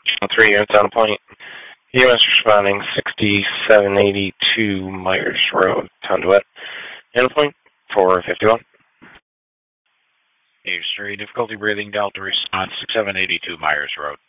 3 units on a point. EMS responding 6782 Myers Road, Conduit. Endpoint 451. Page 3, difficulty breathing, Delta response 6782 Myers Road.